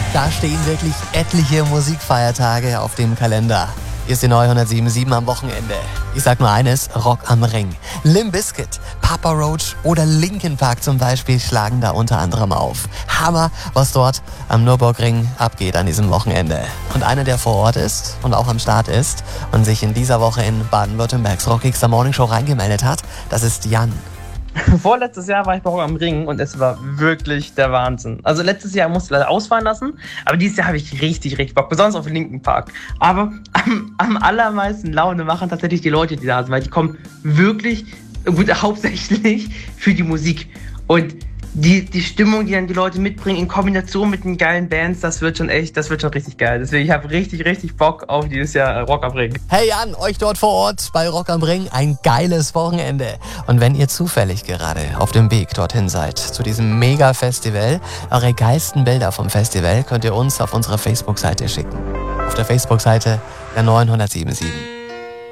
Da stehen wirklich etliche Musikfeiertage auf dem Kalender. Hier ist die neue 107.7 am Wochenende. Ich sag nur eines, Rock am Ring. Limp Bizkit, Papa Roach oder Linkin Park zum Beispiel schlagen da unter anderem auf. Hammer, was dort am Nürburgring abgeht an diesem Wochenende. Und einer, der vor Ort ist und auch am Start ist und sich in dieser Woche in Baden-Württembergs Rockigster Morning Show reingemeldet hat, das ist Jan. Vorletztes Jahr war ich bei Rock am Ring und es war wirklich der Wahnsinn. Also letztes Jahr musste ich leider ausfallen lassen, aber dieses Jahr habe ich richtig Bock, besonders auf den Linkin Park. Aber am allermeisten Laune machen tatsächlich die Leute, die da sind, weil die kommen wirklich, gut, hauptsächlich für die Musik. Und die Stimmung, die dann die Leute mitbringen, in Kombination mit den geilen Bands, das wird schon richtig geil. Deswegen, ich habe richtig Bock auf dieses Jahr Rock am Ring. Hey Jan, euch dort vor Ort bei Rock am Ring ein geiles Wochenende. Und wenn ihr zufällig gerade auf dem Weg dorthin seid, zu diesem Mega-Festival, eure geilsten Bilder vom Festival könnt ihr uns auf unsere Facebook-Seite schicken. Auf der Facebook-Seite der 907.7.